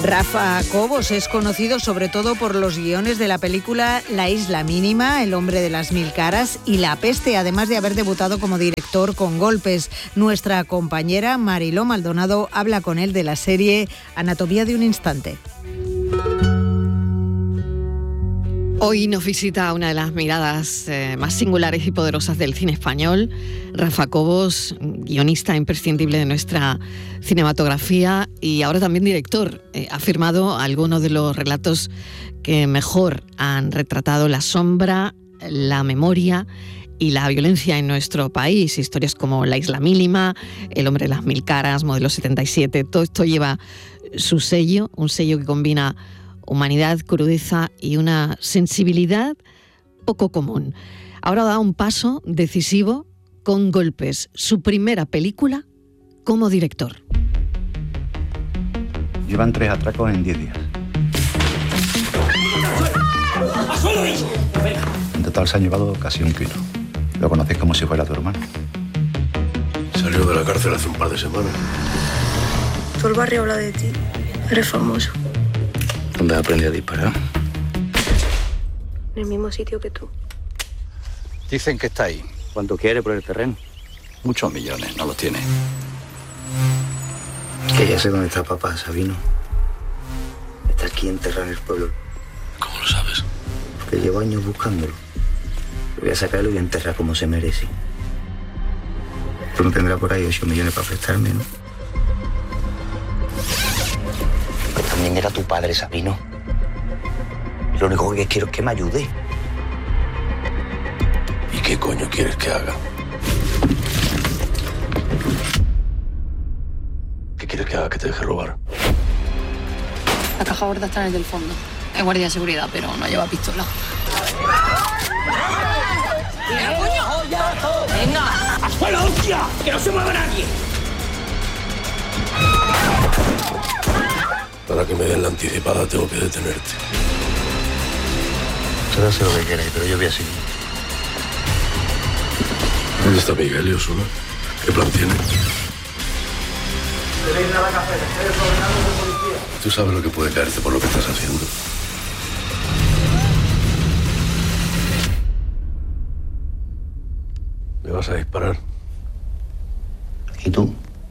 Rafa Cobos es conocido sobre todo por los guiones de la película La Isla Mínima, El hombre de las mil caras y La peste, además de haber debutado como director con Golpes. Nuestra compañera Mariló Maldonado habla con él de la serie Anatomía de un instante. Hoy nos visita una de las miradas más singulares y poderosas del cine español, Rafa Cobos, guionista imprescindible de nuestra cinematografía y ahora también director. Ha firmado algunos de los relatos que mejor han retratado la sombra, la memoria y la violencia en nuestro país. Historias como La Isla Mínima, El hombre de las mil caras, Modelo 77. Todo esto lleva su sello, un sello que combina humanidad, crudeza y una sensibilidad poco común. Ahora da un paso decisivo con Golpes, su primera película como director. Llevan 3 atracos en 10 días. En total se han llevado casi 1 kilo. Lo conoces como si fuera tu hermano. Salió de la cárcel hace un par de semanas. Todo el barrio habla de ti. Eres famoso. ¿Dónde has aprendido a disparar? En el mismo sitio que tú. Dicen que está ahí. ¿Cuánto quiere por el terreno? Muchos millones, no los tiene. Que ya sé dónde está papá, Sabino. Está aquí enterrado en el pueblo. ¿Cómo lo sabes? Porque llevo años buscándolo. Lo voy a sacar y lo voy a enterrar como se merece. Tú no tendrás por ahí 8 millones para prestarme, ¿no? Pues también era tu padre, Sabino. Lo único que quiero es que me ayude. ¿Y qué coño quieres que haga? ¿Qué quieres que haga? ¿Que te deje robar? La caja gorda está en el del fondo. Es guardia de seguridad, pero no lleva pistola. ¡Venga, coño! ¡Venga! ¡Al suelo, hostia! ¡Que no se mueva nadie! Para que me den la anticipada tengo que detenerte. Tú haces lo que queráis, pero yo voy a seguir. ¿Dónde está Miguel y Osuna? ¿Qué plan tiene? Tenéis nada que hacer, estoy ordenando con policía. Tú sabes lo que puede caerte por lo que estás haciendo. ¿Me vas a disparar? ¿Y tú?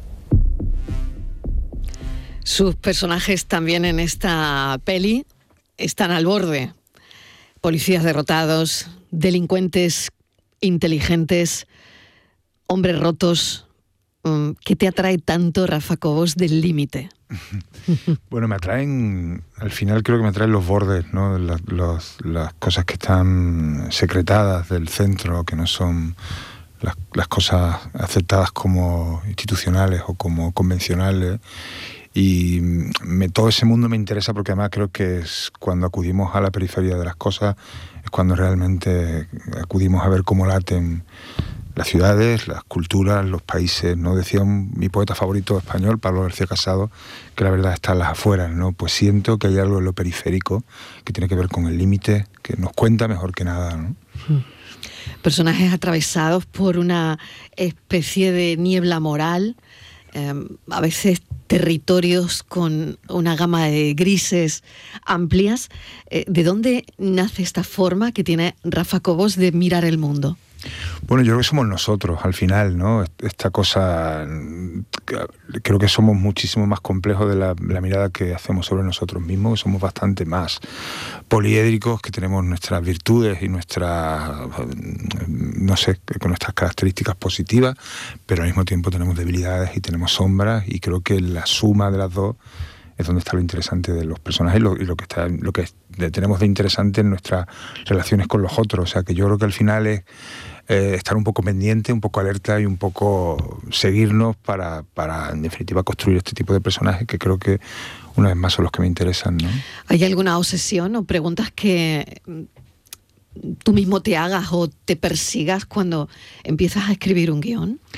Sus personajes también en esta peli están al borde. Policías derrotados, delincuentes inteligentes, hombres rotos. ¿Qué te atrae tanto, Rafa Cobos, del límite? Bueno, me atraen, al final creo que me atraen los bordes, ¿no? Las cosas que están secretadas del centro, que no son las cosas aceptadas como institucionales o como convencionales. Y todo ese mundo me interesa porque además creo que es cuando acudimos a la periferia de las cosas, es cuando realmente acudimos a ver cómo laten las ciudades, las culturas, los países, ¿no? Decía mi poeta favorito español, Pablo García Casado, que la verdad está en las afueras, ¿no? Pues siento que hay algo en lo periférico que tiene que ver con el límite, que nos cuenta mejor que nada, ¿no? Personajes atravesados por una especie de niebla moral, a veces territorios con una gama de grises amplias. ¿De dónde nace esta forma que tiene Rafa Cobos de mirar el mundo? Bueno, yo creo que somos nosotros, al final, ¿no? Esta cosa, creo que somos muchísimo más complejos de la mirada que hacemos sobre nosotros mismos, somos bastante más poliédricos, que tenemos nuestras virtudes y nuestras, no sé, con nuestras características positivas, pero al mismo tiempo tenemos debilidades y tenemos sombras, y creo que la suma de las dos es donde está lo interesante de los personajes y lo que tenemos de interesante en nuestras relaciones con los otros. O sea, que yo creo que al final es estar un poco pendiente, un poco alerta y un poco seguirnos para en definitiva construir este tipo de personajes que creo que una vez más son los que me interesan, ¿no? ¿Hay alguna obsesión o preguntas que tú mismo te hagas o te persigas cuando empiezas a escribir un guión?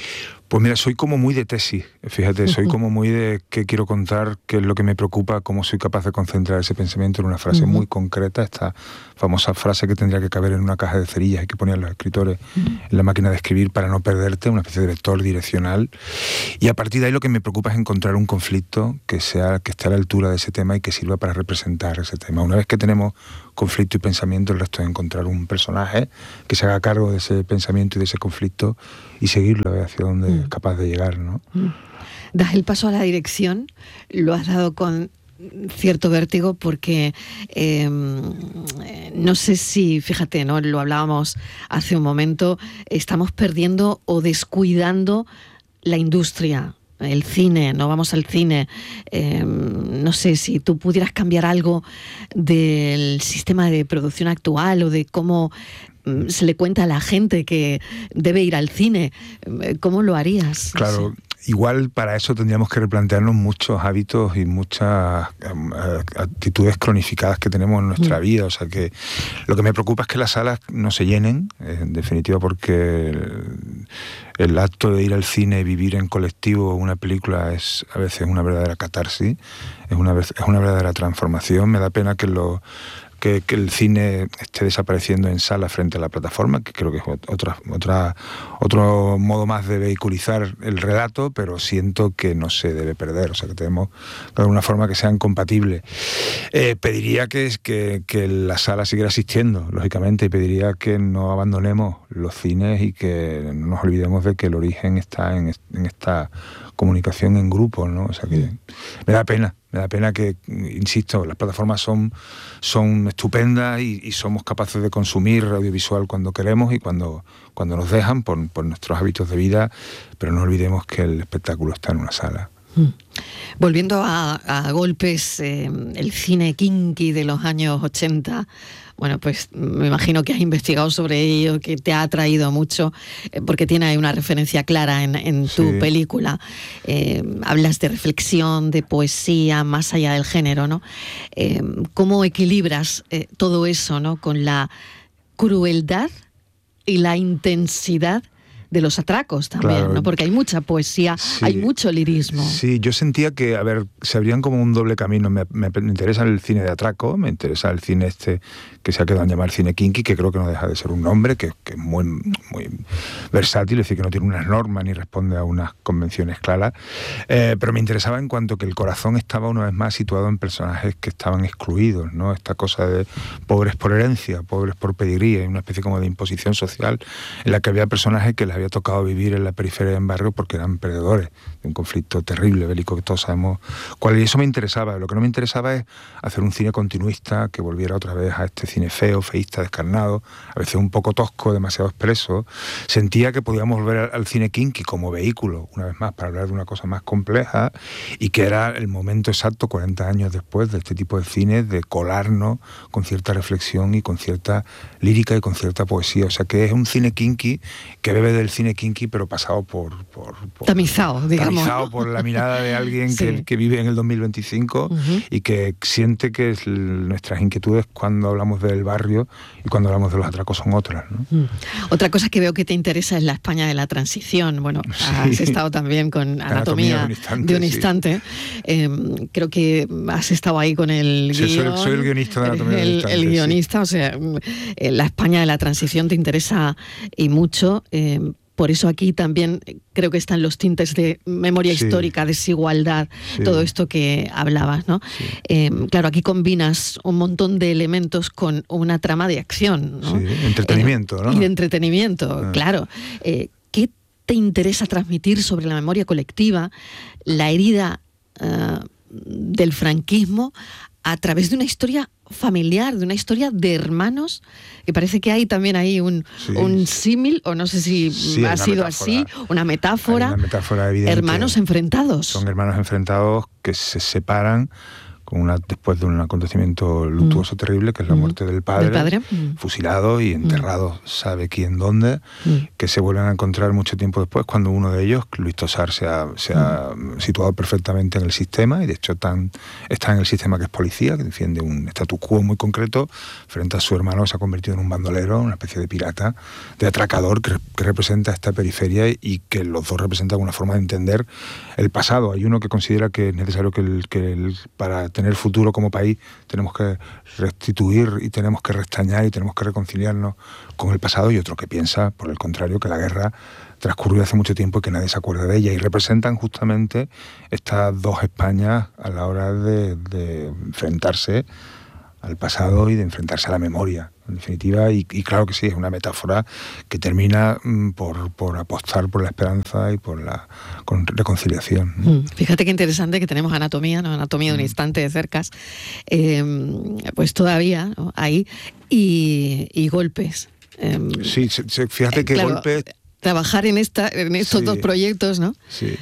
Pues mira, soy como muy de tesis, fíjate, soy como muy de qué quiero contar, qué es lo que me preocupa, cómo soy capaz de concentrar ese pensamiento en una frase muy concreta, esta famosa frase que tendría que caber en una caja de cerillas y que ponían los escritores en la máquina de escribir para no perderte, una especie de vector direccional. Y a partir de ahí lo que me preocupa es encontrar un conflicto que esté a la altura de ese tema y que sirva para representar ese tema. Una vez que tenemos conflicto y pensamiento, el resto es encontrar un personaje que se haga cargo de ese pensamiento y de ese conflicto y seguirlo hacia donde es capaz de llegar, ¿no? Das el paso a la dirección, lo has dado con cierto vértigo porque no sé si, fíjate, ¿no? Lo hablábamos hace un momento, estamos perdiendo o descuidando la industria, el cine, no vamos al cine. No sé si tú pudieras cambiar algo del sistema de producción actual o de cómo se le cuenta a la gente que debe ir al cine. ¿Cómo lo harías? Claro. No sé. Igual para eso tendríamos que replantearnos muchos hábitos y muchas actitudes cronificadas que tenemos en nuestra vida. O sea que lo que me preocupa es que las salas no se llenen, en definitiva, porque el acto de ir al cine y vivir en colectivo una película es a veces una verdadera catarsis, es una verdadera transformación. Me da pena que el cine esté desapareciendo en sala frente a la plataforma, que creo que es otro modo más de vehiculizar el relato, pero siento que no se debe perder, o sea que tenemos de alguna forma que sean compatibles. Pediría que la sala siguiera existiendo, lógicamente, y pediría que no abandonemos los cines y que no nos olvidemos de que el origen está en esta comunicación en grupo, ¿no? O sea que me da pena que, insisto, las plataformas son estupendas y somos capaces de consumir audiovisual cuando queremos y cuando nos dejan por nuestros hábitos de vida, pero no olvidemos que el espectáculo está en una sala. Volviendo a Golpes, el cine kinky de los años 80, bueno, pues me imagino que has investigado sobre ello, que te ha atraído mucho, porque tiene ahí una referencia clara en tu película. Hablas de reflexión, de poesía, más allá del género, ¿no? ¿Cómo equilibras todo eso, ¿no? Con la crueldad y la intensidad de los atracos también, claro, ¿no? Porque hay mucha poesía, hay mucho lirismo. Sí, yo sentía que, se abrían como un doble camino. Me interesa el cine de atraco, me interesa el cine que se ha quedado en llamar cine kinky, que creo que no deja de ser un nombre, que es muy, muy versátil, es decir, que no tiene unas normas ni responde a unas convenciones claras. Pero me interesaba en cuanto que el corazón estaba una vez más situado en personajes que estaban excluidos, ¿no? Esta cosa de pobres por herencia, pobres por pedigrí, una especie como de imposición social en la que había personajes que les había tocado vivir en la periferia del barrio porque eran perdedores de un conflicto terrible, bélico, que todos sabemos cuál. Y eso me interesaba. Lo que no me interesaba es hacer un cine continuista que volviera otra vez a este cine feo, feísta, descarnado, a veces un poco tosco, demasiado expreso. Sentía que podíamos volver al cine kinky como vehículo, una vez más, para hablar de una cosa más compleja, y que era el momento exacto, 40 años después, de este tipo de cine, de colarnos con cierta reflexión y con cierta lírica y con cierta poesía. O sea que es un cine kinky que bebe del cine kinky, pero pasado por tamizado, digamos, tamizado, ¿no? Por la mirada de alguien que vive en el 2025 y que siente que nuestras inquietudes cuando hablamos del barrio y cuando hablamos de los atracos son otras, ¿no? Otra cosa que veo que te interesa es la España de la transición. Bueno, has estado también con Anatomía de un instante. Creo que has estado ahí con el guión. Soy el guionista de Anatomía de un instante. El guionista, o sea, la España de la transición te interesa y mucho. Por eso aquí también creo que están los tintes de memoria histórica, desigualdad, todo esto que hablabas, ¿no? Claro, aquí combinas un montón de elementos con una trama de acción, ¿no? Entretenimiento, ¿no? Y de entretenimiento, claro. ¿Qué te interesa transmitir sobre la memoria colectiva, la herida del franquismo, a través de una historia familiar, de una historia de hermanos, que parece que hay también ahí un símil, o no sé si ha sido así, una metáfora. Hay una metáfora evidente. Hermanos enfrentados. Son hermanos enfrentados que se separan después de un acontecimiento luctuoso terrible, que es la muerte del padre? Fusilado y enterrado, sabe quién dónde, que se vuelven a encontrar mucho tiempo después, cuando uno de ellos, Luis Tosar, se ha situado perfectamente en el sistema, y de hecho está en el sistema, que es policía, que defiende un status quo muy concreto, frente a su hermano, que se ha convertido en un bandolero, una especie de pirata, de atracador, que representa esta periferia, y que los dos representan una forma de entender el pasado. Hay uno que considera que es necesario que para tener futuro como país tenemos que restituir y tenemos que restañar y tenemos que reconciliarnos con el pasado, y otro que piensa, por el contrario, que la guerra transcurrió hace mucho tiempo y que nadie se acuerda de ella, y representan justamente estas dos Españas a la hora de enfrentarse al pasado y de enfrentarse a la memoria, en definitiva, y claro que sí, es una metáfora que termina por apostar por la esperanza y por la reconciliación. Fíjate qué interesante que tenemos anatomía, ¿no? Anatomía de un instante de cercas, pues todavía, ¿no? Ahí, y golpes. Sí, fíjate que claro, golpes... Trabajar en estos dos proyectos, ¿no? Sí.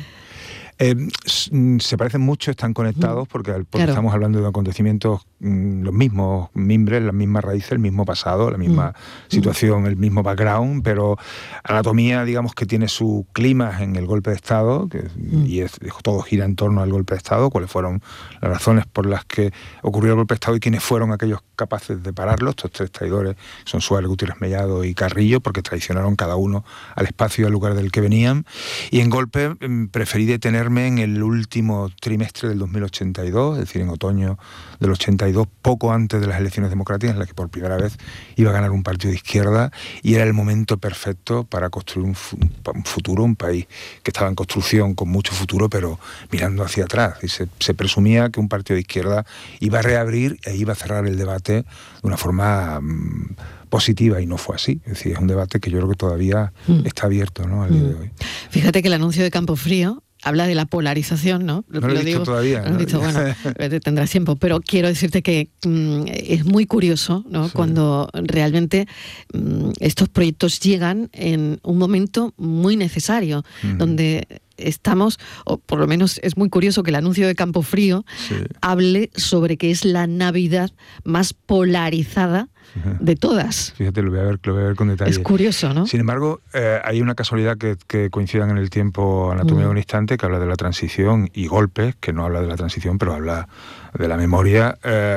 Se parecen mucho, están conectados, porque claro, estamos hablando de acontecimientos, los mismos mimbres, las mismas raíces, el mismo pasado, la misma situación, el mismo background, pero anatomía, digamos, que tiene su clima en el golpe de Estado, y todo gira en torno al golpe de Estado, cuáles fueron las razones por las que ocurrió el golpe de Estado y quiénes fueron aquellos capaces de pararlo. Estos tres traidores son Suárez, Gutiérrez Mellado y Carrillo, porque traicionaron cada uno al espacio y al lugar del que venían. Y en golpe preferí detenerme en el último trimestre del 2082, es decir, en otoño del 82, poco antes de las elecciones democráticas, en las que por primera vez iba a ganar un partido de izquierda, y era el momento perfecto para construir un futuro, un país que estaba en construcción, con mucho futuro, pero mirando hacia atrás. Y se presumía que un partido de izquierda iba a reabrir e iba a cerrar el debate de una forma positiva, y no fue así. Es decir, es un debate que yo creo que todavía está abierto, ¿no?, al día de hoy. Fíjate que el anuncio de Campofrío habla de la polarización, ¿no? No lo he visto todavía. No lo he visto, bueno, tendrás tiempo, pero quiero decirte que es muy curioso, ¿no? Sí. Cuando realmente estos proyectos llegan en un momento muy necesario, donde estamos, o por lo menos es muy curioso que el anuncio de Campofrío hable sobre que es la Navidad más polarizada de todas. Fíjate, lo voy a ver con detalle. Es curioso, ¿no? Sin embargo, hay una casualidad que coincidan en el tiempo, Anatomía de un instante, que habla de la transición, y Golpes, que no habla de la transición, pero habla de la memoria.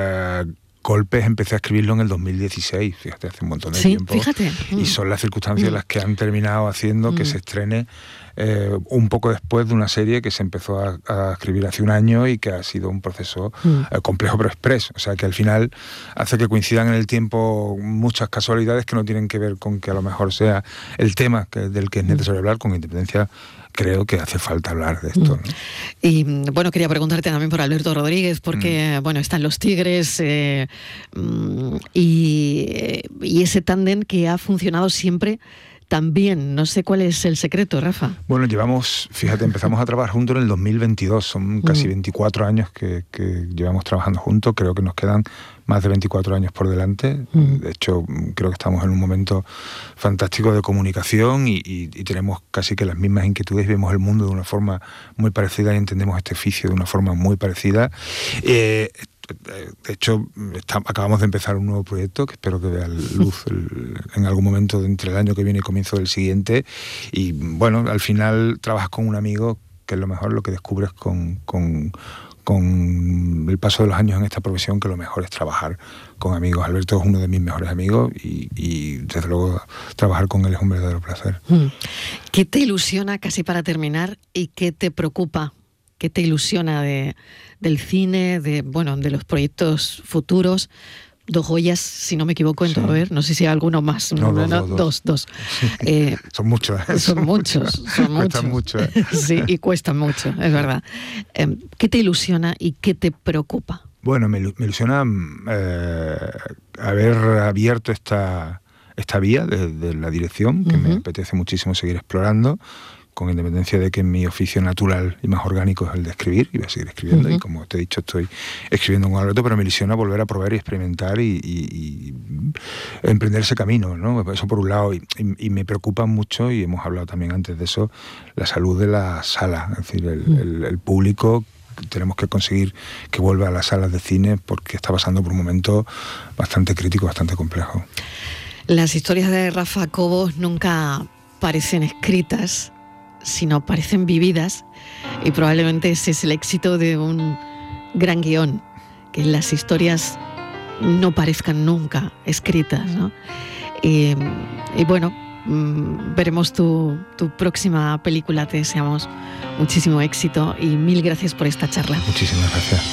Golpes empecé a escribirlo en el 2016, fíjate, hace un montón de tiempo. Fíjate. Y son las circunstancias las que han terminado haciendo que se estrene un poco después de una serie que se empezó a escribir hace un año y que ha sido un proceso complejo pero express. O sea, que al final hace que coincidan en el tiempo muchas casualidades que no tienen que ver con que a lo mejor sea el tema del que es necesario hablar. Con independencia, creo que hace falta hablar de esto, ¿no? Y bueno, quería preguntarte también por Alberto Rodríguez, porque bueno, están los Tigres y ese tándem que ha funcionado siempre también. No sé cuál es el secreto, Rafa. Bueno, empezamos a trabajar juntos en el 2022, son casi 24 años que llevamos trabajando juntos. Creo que nos quedan más de 24 años por delante. De hecho, creo que estamos en un momento fantástico de comunicación y tenemos casi que las mismas inquietudes, vemos el mundo de una forma muy parecida y entendemos este oficio de una forma muy parecida. De hecho, acabamos de empezar un nuevo proyecto que espero que vea luz en algún momento entre el año que viene y comienzo del siguiente. Y bueno, al final trabajas con un amigo, que es lo mejor, lo que descubres con el paso de los años en esta profesión, que lo mejor es trabajar con amigos. Alberto es uno de mis mejores amigos y desde luego trabajar con él es un verdadero placer. ¿Qué te ilusiona, casi para terminar, y qué te preocupa? ¿Qué te ilusiona del cine, de los proyectos futuros? Dos joyas, si no me equivoco, en tu haber. No sé si hay alguno más. Dos. Sí. Son muchos. Son muchos. Cuestan mucho. Sí, y cuestan mucho, es verdad. ¿Qué te ilusiona y qué te preocupa? Bueno, me ilusiona haber abierto esta vía de la dirección, que me apetece muchísimo seguir explorando, con independencia de que mi oficio natural y más orgánico es el de escribir, y voy a seguir escribiendo, y como te he dicho, estoy escribiendo con Alberto, pero me ilusiona volver a probar y experimentar y emprender ese camino, ¿no? Eso por un lado, y me preocupa mucho, y hemos hablado también antes de eso, la salud de la sala, es decir, el público tenemos que conseguir que vuelva a las salas de cine porque está pasando por un momento bastante crítico, bastante complejo. Las historias de Rafa Cobos nunca parecen escritas, sino parecen vividas, y probablemente ese es el éxito de un gran guión, que las historias no parezcan nunca escritas, ¿no? Y bueno, veremos tu próxima película, te deseamos muchísimo éxito y mil gracias por esta charla. Muchísimas gracias.